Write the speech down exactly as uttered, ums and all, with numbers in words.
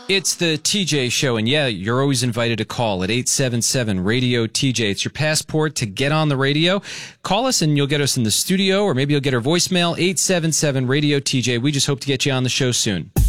It's the T J Show, and yeah, you're always invited to call at eight seven seven, radio T J. It's your passport to get on the radio. Call us and you'll get us in the studio, or maybe you'll get our voicemail, eight seven seven, radio T J. We just hope to get you on the show soon.